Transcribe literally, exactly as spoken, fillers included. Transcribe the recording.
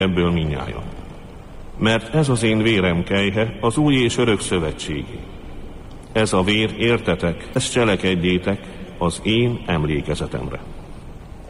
ebből minnyájan. Mert ez az én vérem kelyhe, az új és örök szövetségé. Ez a vér értetek, ezt cselekedjétek az én emlékezetemre.